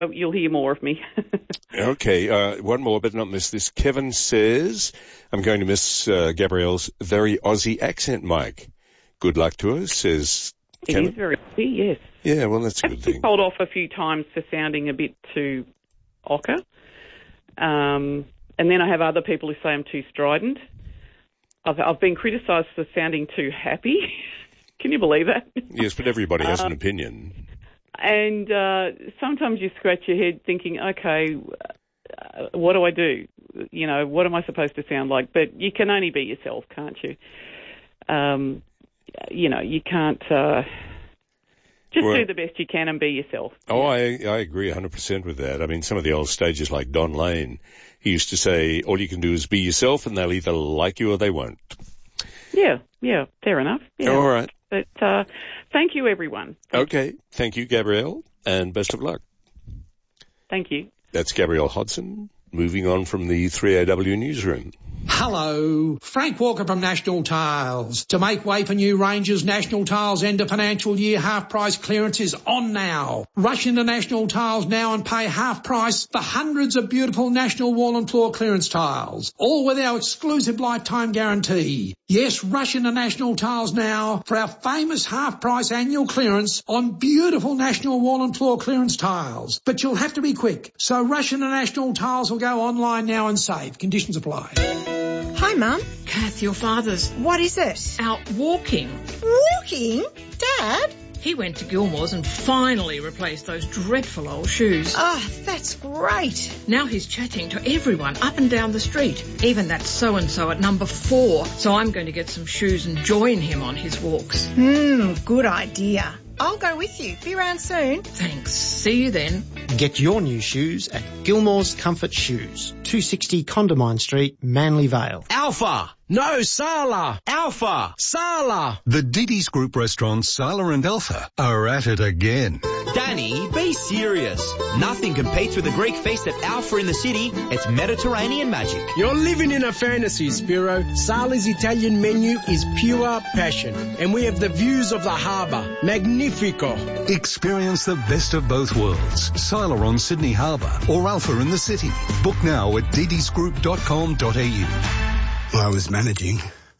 you'll hear more of me. Okay, one more, but not miss this. Kevin says, I'm going to miss Gabrielle's very Aussie accent, Mike. Good luck to her, says Kevin. It is very Aussie, yes. Yeah, well, that's a good thing. I've been told off a few times for sounding a bit too ochre. And then I have other people who say I'm too strident. I've been criticised for sounding too happy. Can you believe that? Yes, but everybody has an opinion. And sometimes you scratch your head thinking, okay, what do I do? You know, what am I supposed to sound like? But you can only be yourself, can't you? You know, you can't do the best you can and be yourself. Oh, I agree 100% with that. I mean, some of the old stages like Don Lane, he used to say, all you can do is be yourself and they'll either like you or they won't. Yeah, fair enough. Yeah. All right. But thank you, everyone. Okay. Thank you, Gabrielle, and best of luck. Thank you. That's Gabrielle Hodson, moving on from the 3AW newsroom. Hello, Frank Walker from National Tiles. To make way for new ranges, National Tiles end of financial year half price clearance is on now. Rush into National Tiles now and pay half price for hundreds of beautiful National wall and floor clearance tiles, all with our exclusive lifetime guarantee. Yes, rush into National Tiles now for our famous half price annual clearance on beautiful National wall and floor clearance tiles. But you'll have to be quick, so rush into National Tiles or go online now and save. Conditions apply. Hi, Mum. Kath, your father's What is it? out walking. Walking? Dad? He went to Gilmore's and finally replaced those dreadful old shoes. Oh, that's great. Now he's chatting to everyone up and down the street, even that so-and-so at number 4. So I'm going to get some shoes and join him on his walks. Good idea. I'll go with you. Be around soon. Thanks. See you then. Get your new shoes at Gilmore's Comfort Shoes, 260 Condamine Street, Manly Vale. Alpha! No, Sala! Alpha! Sala! The Diddy's Group restaurants Sala and Alpha are at it again. Danny, be serious. Nothing competes with the Greek feast at Alpha in the city. It's Mediterranean magic. You're living in a fantasy, Spiro. Sala's Italian menu is pure passion. And we have the views of the harbour. Magnifico. Experience the best of both worlds. Sala on Sydney Harbour or Alpha in the city. Book now at didysgroup.com.au. I was managing.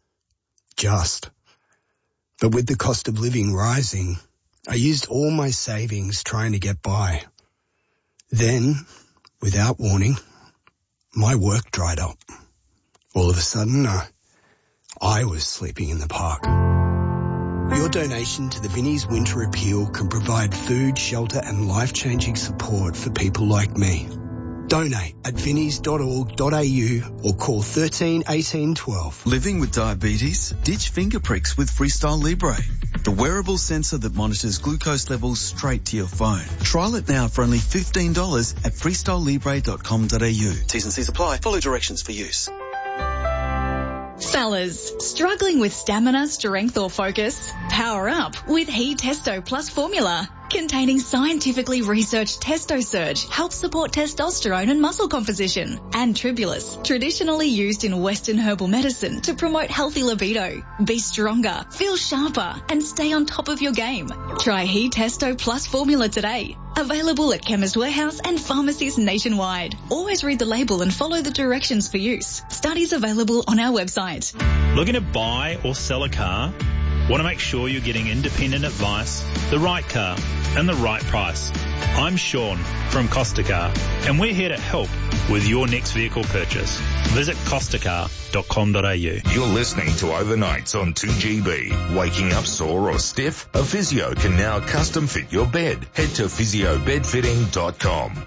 But with the cost of living rising, I used all my savings trying to get by. Then, without warning, my work dried up. All of a sudden, I was sleeping in the park. Your donation to the Vinnie's Winter Appeal can provide food, shelter and life-changing support for people like me. Donate at vinnies.org.au or call 13 18 12. Living with diabetes? Ditch finger pricks with Freestyle Libre, the wearable sensor that monitors glucose levels straight to your phone. Trial it now for only $15 at freestylelibre.com.au. T's and C's apply. Follow directions for use. Fellas, struggling with stamina, strength or focus? Power up with He Testo Plus formula. Containing scientifically researched Testo Surge helps support testosterone and muscle composition. And Tribulus, traditionally used in Western herbal medicine to promote healthy libido. Be stronger, feel sharper, and stay on top of your game. Try He Testo Plus formula today. Available at Chemist Warehouse and pharmacies nationwide. Always read the label and follow the directions for use. Studies available on our website. Looking to buy or sell a car? Want to make sure you're getting independent advice, the right car, and the right price? I'm Sean from Costa Car, and we're here to help with your next vehicle purchase. Visit costacar.com.au. You're listening to Overnights on 2GB. Waking up sore or stiff? A physio can now custom fit your bed. Head to physiobedfitting.com.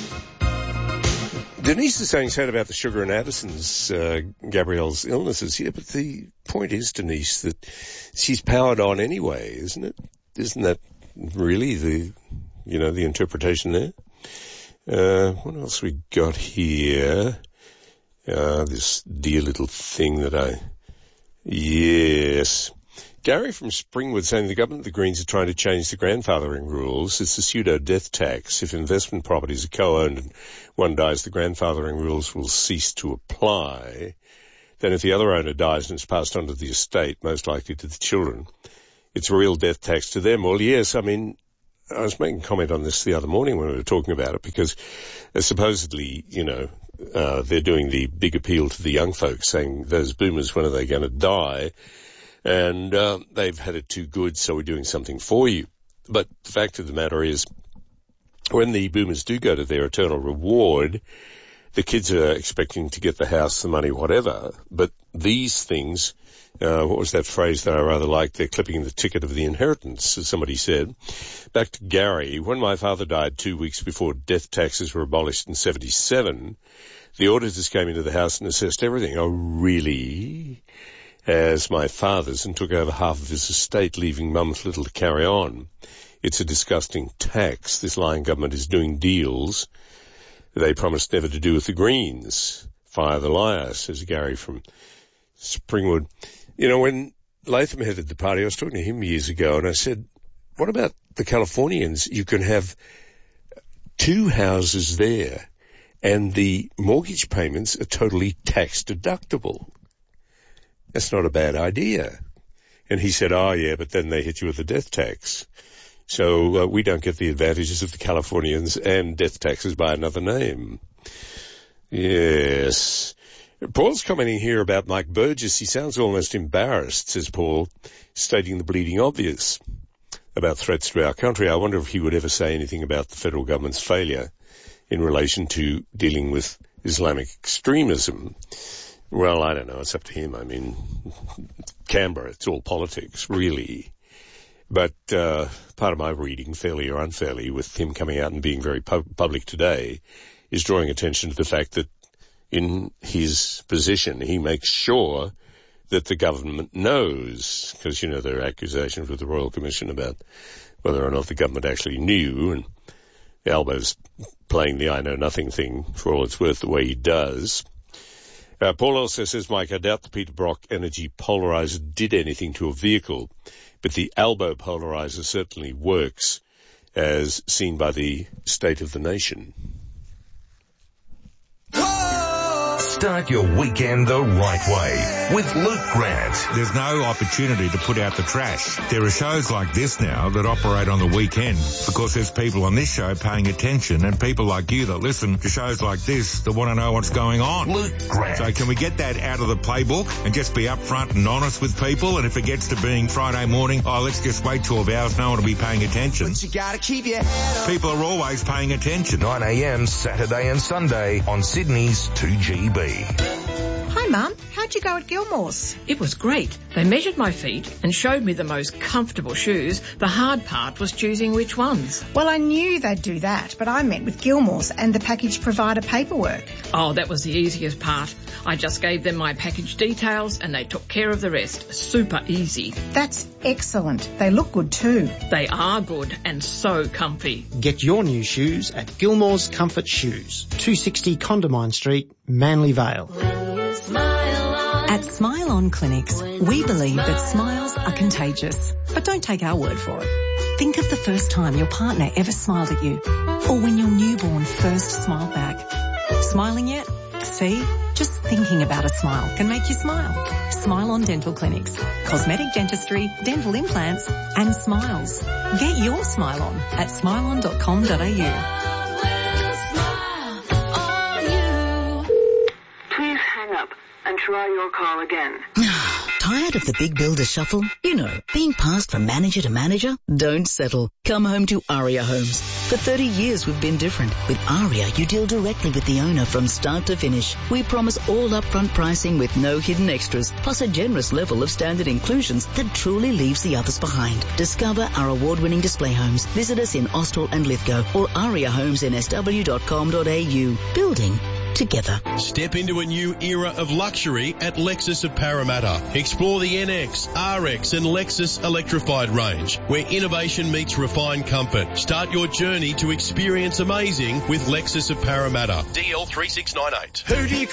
Denise is saying sad about the sugar and Addison's, Gabrielle's illnesses. Yeah, but the point is, Denise, that she's powered on anyway, isn't it? Isn't that really the interpretation there? What else we got here? This dear little thing that yes. Gary from Springwood saying the government of the Greens are trying to change the grandfathering rules. It's a pseudo-death tax. If investment properties are co-owned and one dies, the grandfathering rules will cease to apply. Then if the other owner dies and it's passed on to the estate, most likely to the children, it's a real death tax to them. Well, yes, I mean, I was making a comment on this the other morning when we were talking about it, because supposedly, they're doing the big appeal to the young folks, saying those boomers, when are they going to die? And they've had it too good, so we're doing something for you. But the fact of the matter is, when the boomers do go to their eternal reward, the kids are expecting to get the house, the money, whatever. But these things, what was that phrase that I rather liked? They're clipping the ticket of the inheritance, as somebody said. Back to Gary. When my father died 2 weeks before death taxes were abolished in 1977, the auditors came into the house and assessed everything. Oh, really? As my father's, and took over half of his estate, leaving Mum with little to carry on. It's a disgusting tax. This lying government is doing deals they promised never to do with the Greens. Fire the liar, says Gary from Springwood. When Latham headed the party, I was talking to him years ago, and I said, what about the Californians? You can have 2 houses there, and the mortgage payments are totally tax deductible. That's not a bad idea. And he said, oh yeah, but then they hit you with the death tax. So we don't get the advantages of the Californians and death taxes by another name. Yes. Paul's commenting here about Mike Burgess. He sounds almost embarrassed, says Paul, stating the bleeding obvious about threats to our country. I wonder if he would ever say anything about the federal government's failure in relation to dealing with Islamic extremism. Well, I don't know. It's up to him. I mean, Canberra, it's all politics, really. But part of my reading, fairly or unfairly, with him coming out and being very public today, is drawing attention to the fact that in his position, he makes sure that the government knows, because, there are accusations with the Royal Commission about whether or not the government actually knew, and Albo's playing the I know nothing thing for all it's worth the way he does. Paul also says, Mike, I doubt the Peter Brock Energy polarizer did anything to a vehicle, but the Albo polarizer certainly works, as seen by the state of the nation. Start your weekend the right way with Luke Grant. There's no opportunity to put out the trash. There are shows like this now that operate on the weekend because there's people on this show paying attention and people like you that listen to shows like this that want to know what's going on. Luke Grant. So can we get that out of the playbook and just be upfront and honest with people? And if it gets to being Friday morning, let's just wait 12 hours, no one will be paying attention. But you gotta keep your head up. People are always paying attention. 9 a.m. Saturday and Sunday on Sydney's 2GB. Hi, Mum. How'd you go at Gilmore's? It was great. They measured my feet and showed me the most comfortable shoes. The hard part was choosing which ones. Well, I knew they'd do that, but I met with Gilmore's and the package provider paperwork. Oh, that was the easiest part. I just gave them my package details and they took care of the rest. Super easy. That's excellent. They look good too. They are good and so comfy. Get your new shoes at Gilmore's Comfort Shoes, 260 Condamine Street, Manly Vale. At Smile On Clinics, we believe that smiles are contagious. But don't take our word for it. Think of the first time your partner ever smiled at you, or when your newborn first smiled back. Smiling yet? See? Just thinking about a smile can make you smile. Smile On Dental Clinics. Cosmetic dentistry, dental implants, and smiles. Get your smile on at smileon.com.au. Please hang up and try your call again. Tired of the big builder shuffle? Being passed from manager to manager? Don't settle. Come home to Aria Homes. For 30 years we've been different. With Aria, you deal directly with the owner from start to finish. We promise all upfront pricing with no hidden extras, plus a generous level of standard inclusions that truly leaves the others behind. Discover our award-winning display homes. Visit us in Austral and Lithgow or ariahomesnsw.com.au. Building together. Step into a new era of luxury at Lexus of Parramatta. Explore the NX, RX and Lexus electrified range, where innovation meets refined comfort. Start your journey to experience amazing with Lexus of Parramatta. DL3698. Who do you